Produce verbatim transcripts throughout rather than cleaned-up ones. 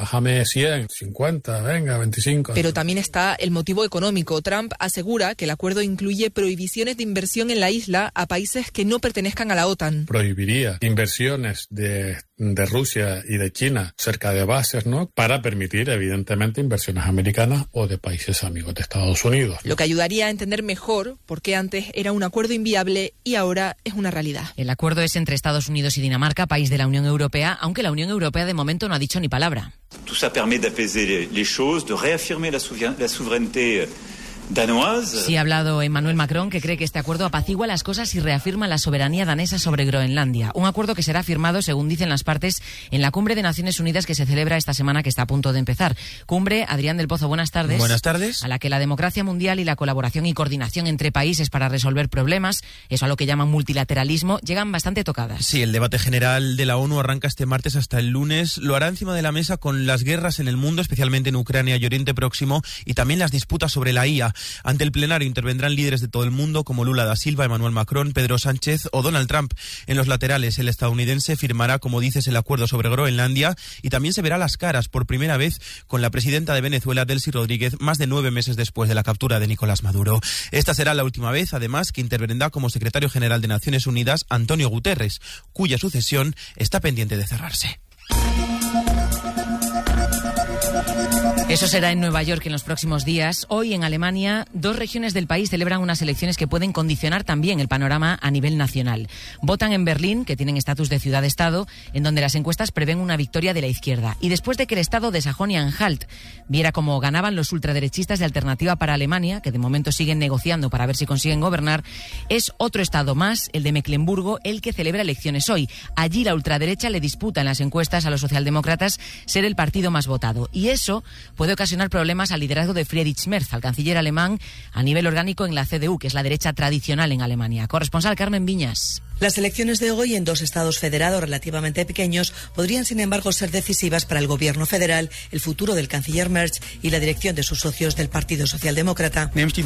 bájame cien, cincuenta, venga, veinticinco. Pero también está el motivo económico. Trump asegura que el acuerdo incluye prohibiciones de inversión en la isla a países que no pertenezcan a la OTAN. Prohibiría inversiones de, de Rusia y de China cerca de bases, ¿no? Para permitir, evidentemente, inversiones americanas o de países amigos de Estados Unidos. Lo que ayudaría a entender mejor por qué antes era un acuerdo inviable y ahora es una realidad. El acuerdo es entre Estados Unidos y Dinamarca, país de la Unión Europea, aunque la Unión Europea de momento no ha dicho ni palabra. Tout ça permet d'apaiser les choses, de réaffirmer la souveraineté danoise. Sí ha hablado Emmanuel Macron, que cree que este acuerdo apacigua las cosas y reafirma la soberanía danesa sobre Groenlandia. Un acuerdo que será firmado, según dicen las partes, en la Cumbre de Naciones Unidas que se celebra esta semana, que está a punto de empezar. Cumbre, Adrián del Pozo, buenas tardes. Buenas tardes. A la que la democracia mundial y la colaboración y coordinación entre países para resolver problemas, eso a lo que llaman multilateralismo, llegan bastante tocadas. Sí, el debate general de la ONU arranca este martes hasta el lunes. Lo hará encima de la mesa con las guerras en el mundo, especialmente en Ucrania y Oriente Próximo, y también las disputas sobre la I A. Ante el plenario intervendrán líderes de todo el mundo como Lula da Silva, Emmanuel Macron, Pedro Sánchez o Donald Trump. En los laterales, el estadounidense firmará, como dices, el acuerdo sobre Groenlandia y también se verá las caras por primera vez con la presidenta de Venezuela, Delcy Rodríguez, más de nueve meses después de la captura de Nicolás Maduro. Esta será la última vez, además, que intervendrá como secretario general de Naciones Unidas Antonio Guterres, cuya sucesión está pendiente de cerrarse. Eso será en Nueva York en los próximos días. Hoy en Alemania, dos regiones del país celebran unas elecciones que pueden condicionar también el panorama a nivel nacional. Votan en Berlín, que tienen estatus de ciudad-estado, en donde las encuestas prevén una victoria de la izquierda. Y después de que el estado de Sajonia-Anhalt viera cómo ganaban los ultraderechistas de Alternativa para Alemania, que de momento siguen negociando para ver si consiguen gobernar, es otro estado más, el de Mecklemburgo, el que celebra elecciones hoy. Allí la ultraderecha le disputa en las encuestas a los socialdemócratas ser el partido más votado. Y eso puede ocasionar problemas al liderazgo de Friedrich Merz, al canciller alemán, a nivel orgánico en la C D U, que es la derecha tradicional en Alemania. Corresponsal Carmen Viñas. Las elecciones de hoy en dos estados federados relativamente pequeños podrían, sin embargo, ser decisivas para el gobierno federal, el futuro del canciller Merz y la dirección de sus socios del Partido Socialdemócrata.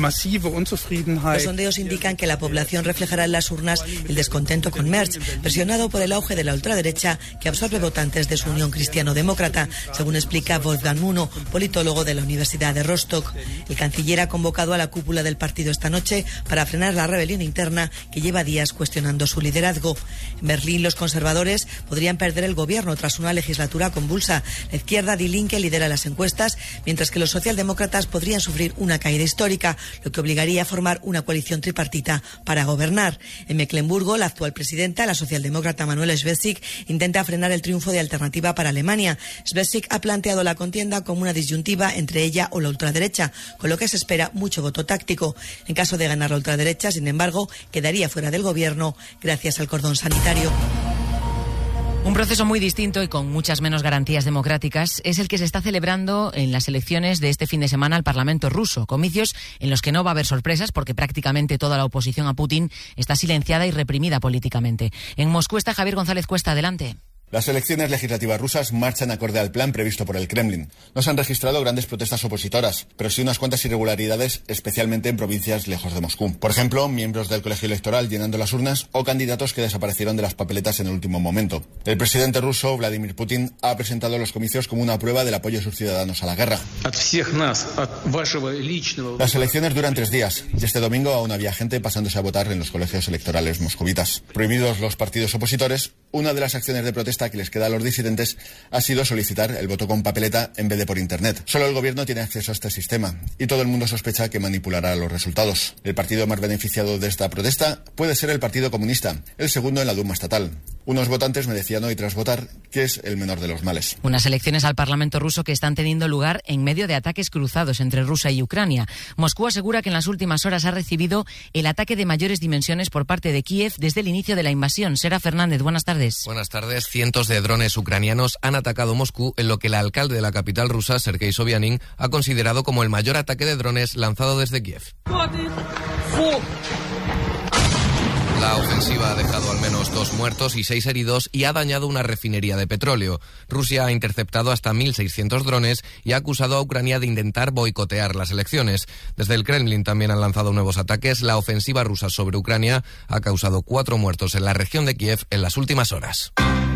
Los sondeos indican que la población reflejará en las urnas el descontento con Merz, presionado por el auge de la ultraderecha que absorbe votantes de su Unión Cristiano-Demócrata, según explica Wolfgang Muno, politólogo de la Universidad de Rostock. El canciller ha convocado a la cúpula del partido esta noche para frenar la rebelión interna que lleva días cuestionando su liderazgo. En Berlín, los conservadores podrían perder el gobierno tras una legislatura convulsa. La izquierda Die Linke lidera las encuestas, mientras que los socialdemócratas podrían sufrir una caída histórica, lo que obligaría a formar una coalición tripartita para gobernar. En Mecklemburgo, la actual presidenta, la socialdemócrata Manuela Schwesig, intenta frenar el triunfo de Alternativa para Alemania. Schwesig ha planteado la contienda como una disyuntiva entre ella o la ultraderecha, con lo que se espera mucho voto táctico. En caso de ganar la ultraderecha, sin embargo, quedaría fuera del gobierno gracias al cordón sanitario. Un proceso muy distinto y con muchas menos garantías democráticas es el que se está celebrando en las elecciones de este fin de semana al Parlamento ruso. Comicios en los que no va a haber sorpresas porque prácticamente toda la oposición a Putin está silenciada y reprimida políticamente. En Moscú está Javier González Cuesta. Adelante. Las elecciones legislativas rusas marchan acorde al plan previsto por el Kremlin. No se han registrado grandes protestas opositoras, pero sí unas cuantas irregularidades, especialmente en provincias lejos de Moscú. Por ejemplo, miembros del colegio electoral llenando las urnas o candidatos que desaparecieron de las papeletas en el último momento. El presidente ruso, Vladimir Putin, ha presentado los comicios como una prueba del apoyo de sus ciudadanos a la guerra. Las elecciones duran tres días y este domingo aún había gente pasándose a votar en los colegios electorales moscovitas. Prohibidos los partidos opositores, una de las acciones de protesta que les queda a los disidentes ha sido solicitar el voto con papeleta en vez de por internet. Solo el gobierno tiene acceso a este sistema y todo el mundo sospecha que manipulará los resultados. El partido más beneficiado de esta protesta puede ser el Partido Comunista, el segundo en la Duma estatal. Unos votantes me decían hoy tras votar que es el menor de los males. Unas elecciones al Parlamento ruso que están teniendo lugar en medio de ataques cruzados entre Rusia y Ucrania. Moscú asegura que en las últimas horas ha recibido el ataque de mayores dimensiones por parte de Kiev desde el inicio de la invasión. Sera Fernández, buenas tardes. Buenas tardes. Cientos de drones ucranianos han atacado Moscú en lo que el alcalde de la capital rusa, Sergei Sobyanin, ha considerado como el mayor ataque de drones lanzado desde Kiev. La ofensiva ha dejado al menos dos muertos y seis heridos y ha dañado una refinería de petróleo. Rusia ha interceptado hasta mil seiscientos drones y ha acusado a Ucrania de intentar boicotear las elecciones. Desde el Kremlin también han lanzado nuevos ataques. La ofensiva rusa sobre Ucrania ha causado cuatro muertos en la región de Kiev en las últimas horas.